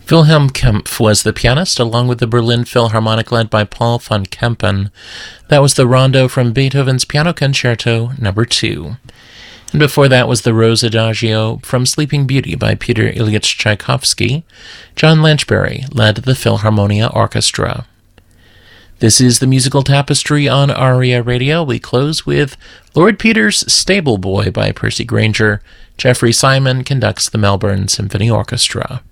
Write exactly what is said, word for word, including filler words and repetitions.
Wilhelm Kempff was the pianist, along with the Berlin Philharmonic led by Paul von Kempen. That was the rondo from Beethoven's Piano Concerto Number two. And before that was the Rose Adagio from Sleeping Beauty by Peter Ilyich Tchaikovsky. John Lanchbery led the Philharmonia Orchestra. This is the Musical Tapestry on ARIA Radio. We close with Lord Peter's Stable Boy by Percy Grainger. Jeffrey Simon conducts the Melbourne Symphony Orchestra.